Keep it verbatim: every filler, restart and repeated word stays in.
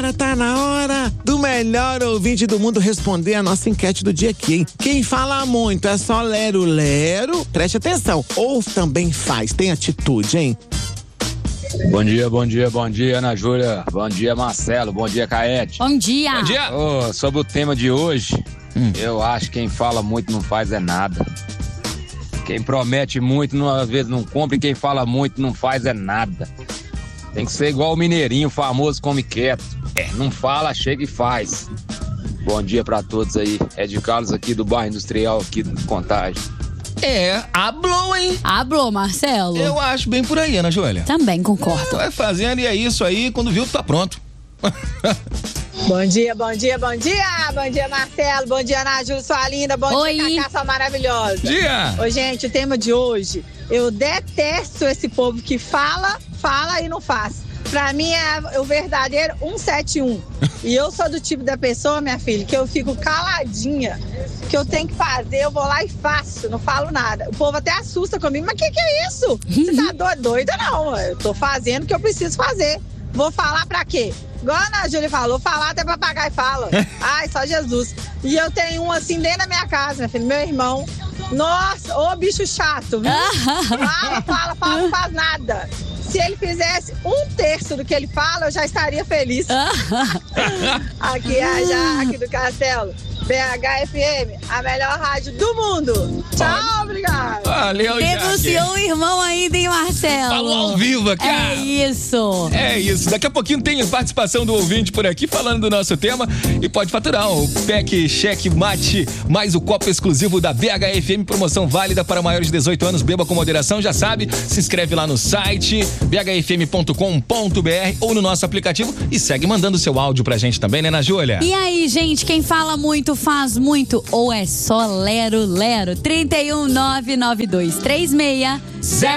Agora tá na hora do melhor ouvinte do mundo responder a nossa enquete do dia aqui, hein? Quem fala muito é só lero, lero. Preste atenção. Ou também faz, tem atitude, hein? Bom dia, bom dia, bom dia, Ana Júlia. Bom dia, Marcelo. Bom dia, Caete. Bom dia. Bom dia. Oh, sobre o tema de hoje, hum. eu acho que quem fala muito não faz é nada. Quem promete muito, não, às vezes não cumpre. Quem fala muito não faz é nada. Tem que ser igual o mineirinho famoso, come quieto. É, não fala, chega e faz. Bom dia pra todos aí. É de Carlos aqui do bairro Industrial, aqui do Contagem. É, hablou, hein? Hablou, Marcelo. Eu acho bem por aí, Ana Júlia. Também concordo. Vai fazendo e é isso aí, quando viu, tá pronto. Bom dia, bom dia, bom dia! Bom dia, Marcelo. Bom dia, Ana Júlia, sua linda. Bom Oi. dia, Cacá, sua maravilhosa. Dia! Ô, gente, o tema de hoje, eu detesto esse povo que fala, fala e não faz. Pra mim é o verdadeiro cento e setenta e um. E eu sou do tipo da pessoa, minha filha, que eu fico caladinha. Que eu tenho que fazer, eu vou lá e faço, não falo nada. O povo até assusta comigo, mas que que é isso? Você tá do- doida? Não, eu tô fazendo o que eu preciso fazer. Vou falar pra quê? Igual a Ana Júlia falou, falar até papagaio fala. Ai, só Jesus. E eu tenho um assim dentro da minha casa, minha filha, meu irmão. Nossa, ô bicho chato, viu? Fala, fala, fala, não faz nada. Se ele fizesse um terço do que ele fala, eu já estaria feliz. Aqui é a Jaque do Castelo. B H F M, a melhor rádio do mundo. Tchau, obrigado. Valeu, Jaque. Denunciou o irmão ainda, hein, Marcelo? Falou ao vivo aqui. É isso. É isso. Daqui a pouquinho tem participação do ouvinte por aqui falando do nosso tema e pode faturar o Pack Cheque Mate mais o copo exclusivo da B H F M, promoção válida para maiores de dezoito anos. Beba com moderação, já sabe. Se inscreve lá no site b h f m ponto com ponto b r ou no nosso aplicativo e segue mandando seu áudio pra gente também, né, Ana Júlia? E aí, gente, quem fala muito, faz muito ou é só lero, lero? trinta e um, nove nove dois três seis, zero